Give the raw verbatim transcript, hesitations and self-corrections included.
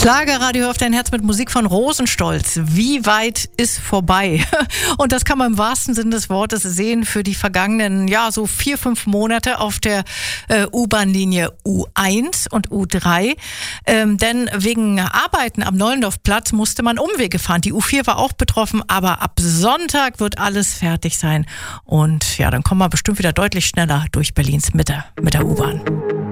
Schlagerradio auf dein Herz mit Musik von Rosenstolz. Wie weit ist vorbei? Und das kann man im wahrsten Sinne des Wortes sehen für die vergangenen, ja, so vier, fünf Monate auf der äh, U-Bahn-Linie U eins und U drei. Ähm, denn wegen Arbeiten am Nollendorfplatz musste man Umwege fahren. Die U vier war auch betroffen, aber ab Sonntag wird alles fertig sein. Und ja, dann kommen wir bestimmt wieder deutlich schneller durch Berlins Mitte mit der U-Bahn.